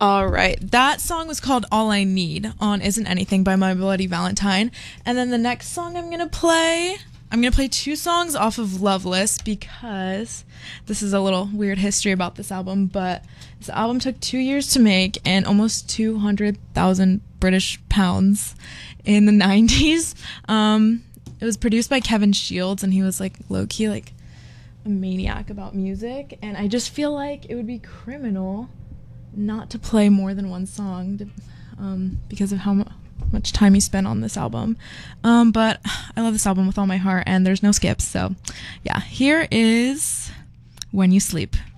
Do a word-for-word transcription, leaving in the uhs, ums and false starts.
All right. That song was called All I Need on Isn't Anything by My Bloody Valentine. And then the next song I'm going to play, I'm going to play two songs off of Loveless because this is a little weird history about this album, but this album took two years to make and almost two hundred thousand British pounds in the nineties. Um, it was produced by Kevin Shields, and he was like low-key like a maniac about music. And I just feel like it would be criminal not to play more than one song to, um, because of how mu- much time he spent on this album. Um, but I love this album with all my heart, and there's no skips. So yeah, here is When You Sleep.